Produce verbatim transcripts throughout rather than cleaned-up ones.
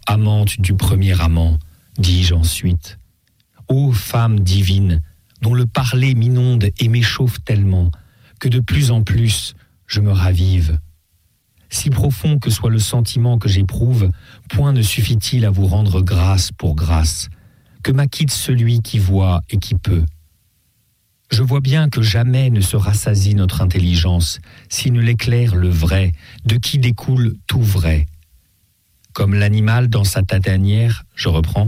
amante du premier amant, dis-je ensuite. Ô femme divine, dont le parler m'inonde et m'échauffe tellement que de plus en plus je me ravive. Si profond que soit le sentiment que j'éprouve, point ne suffit-il à vous rendre grâce pour grâce, que m'acquitte celui qui voit et qui peut. Je vois bien que jamais ne se rassasie notre intelligence, si ne l'éclaire le vrai, de qui découle tout vrai. Comme l'animal dans sa tanière, je reprends.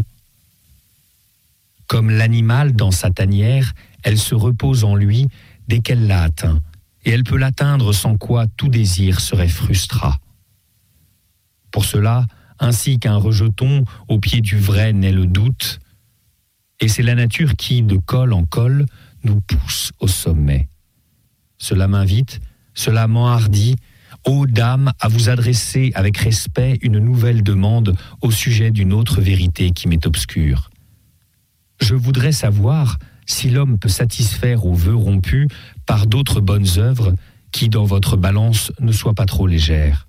Comme l'animal dans sa tanière, elle se repose en lui dès qu'elle l'a atteint, et elle peut l'atteindre sans quoi tout désir serait frustrat. Pour cela, ainsi qu'un rejeton au pied du vrai naît le doute, et c'est la nature qui, de col en col, nous pousse au sommet. Cela m'invite, cela m'enhardit, ô dame, à vous adresser avec respect une nouvelle demande au sujet d'une autre vérité qui m'est obscure. Je voudrais savoir si l'homme peut satisfaire aux vœux rompus par d'autres bonnes œuvres qui, dans votre balance, ne soient pas trop légères.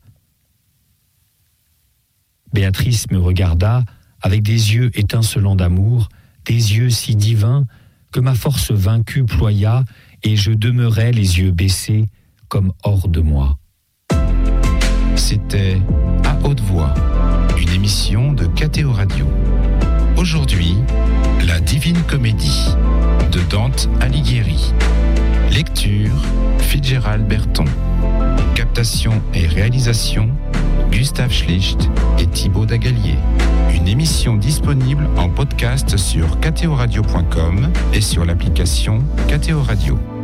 Béatrice me regarda avec des yeux étincelants d'amour, des yeux si divins que ma force vaincue ploya et je demeurai les yeux baissés comme hors de moi. C'était À haute voix, une émission de K T O Radio. Aujourd'hui, La Divine Comédie de Dante Alighieri. Lecture, Fitzgerald Berton. Captation et réalisation, Gustave Schlicht et Thibaut Dagalier. Une émission disponible en podcast sur k t o radio point com et sur l'application K T O Radio.